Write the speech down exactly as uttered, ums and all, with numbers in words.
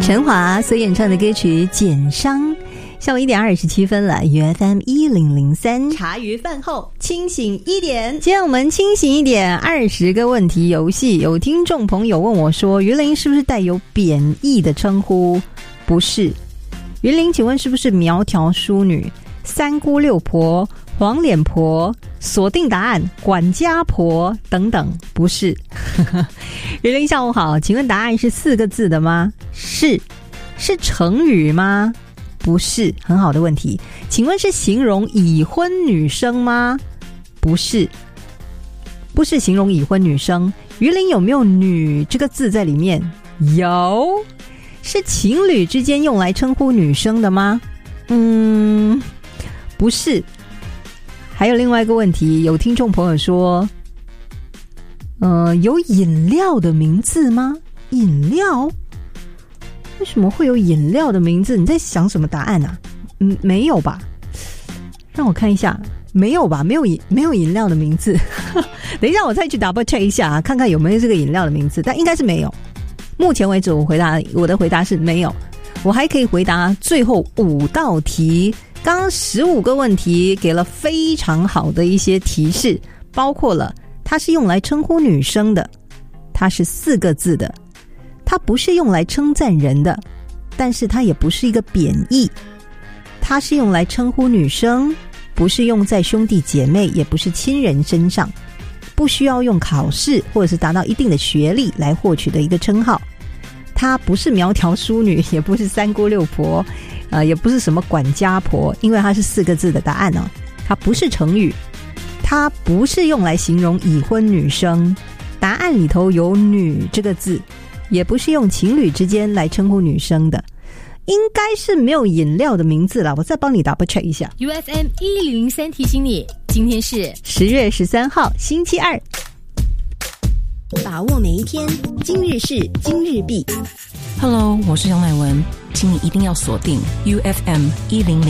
陈华所演唱的歌曲《减伤》，下午一点二十七分了 ，U F M 一零零三， 茶余饭后清醒一点。 今天我们清醒一点，二十个问题游戏。有听众朋友问我说，云林是不是带有贬义的称呼？不是。云林，请问是不是苗条淑女、三姑六婆、黄脸婆？锁定答案，管家婆等等，不是。云林下午好，请问答案是四个字的吗？是。是成语吗？不是。很好的问题。请问是形容已婚女生吗？不是。不是形容已婚女生。云林有没有女这个字在里面？有。是情侣之间用来称呼女生的吗？嗯，不是。还有另外一个问题，有听众朋友说，呃，有饮料的名字吗？饮料？为什么会有饮料的名字？你在想什么答案啊？嗯，没有吧？让我看一下，没有吧？没有饮没有饮料的名字。等一下，我再去 double check 一下，看看有没有这个饮料的名字，但应该是没有。目前为止，我回答我的回答是没有。我还可以回答最后五道题。刚刚十五个问题给了非常好的一些提示，包括了它是用来称呼女生的，它是四个字的，它不是用来称赞人的，但是它也不是一个贬义，它是用来称呼女生，不是用在兄弟姐妹，也不是亲人身上，不需要用考试或者是达到一定的学历来获取的一个称号。她不是苗条淑女，也不是三姑六婆，呃，也不是什么管家婆，因为它是四个字的答案哦。它不是成语，它不是用来形容已婚女生，答案里头有女这个字，也不是用情侣之间来称呼女生的，应该是没有饮料的名字啦。我再帮你 double check 一下。 U F M 一零零三提醒你，今天是十月十三号星期二。 把握每一天，今日事今日毕。 Hello， 我是杨乃文，请你一定要锁定 U F M 一零零